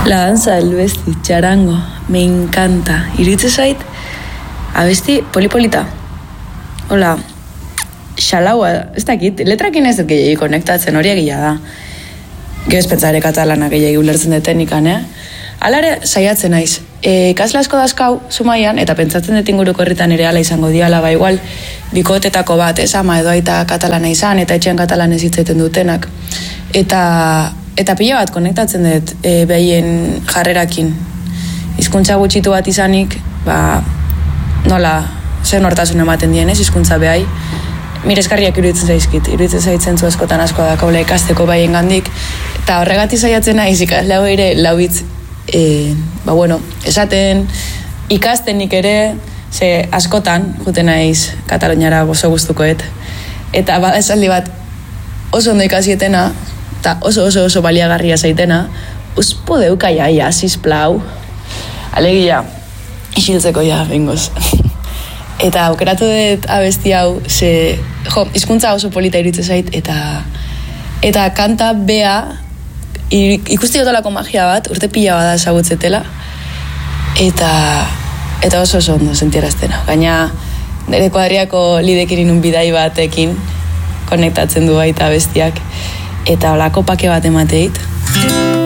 La danza del besti, txarango, me encanta. Iritze zait, abesti polipolita. Hola, xalaua, ez dakit, letrakin ez dut gehiagi konektatzen, hori egia da. Gero ez pentsare katalanak gehiagi ulertzen detenik, Alare, saiatzen naiz. Ikasle asko dazkau, Zumaian, eta pentsatzen dut inguruko herritan ere ala izango diala, ba igual, bikotetako bat, ama edo aita katalana izan, eta etxean katalanez hitzaiten dutenak. Eta pila bat konektatzen dut behien jarrerakin. Hizkuntza gutxitu bat izanik, ba, nola, zer nortasun ematen dien, ez, hizkuntza behai. Mireskarriak iruditzen zaizkit, iruditzen zaitzen zu askotan asko dakaula ikasteko behien gandik, eta horregatik saiatzen naiz ikasle hau ere laubitz, esaten, ikastenik ere, ze askotan, juten naiz Kataluniara oso gustukoet. Eta bada esaldi bat oso ondo ikasietena, eta oso baliagarria zaitena, uzpo deuka jaia, zizplau. Alegia, isiltzeko ja, bengoz. Eta aukeratu dut abesti hau, ze, hizkuntza oso polita iruditzen zait, eta kanta bea, ikusti dutolako magia bat, urte pila bada esagutzetela, eta oso ondo sentieraztena. Gaina, nire kuadriako lidekin inun bidai batekin konektatzen du baita bestiak, eta holako pake bat emateit.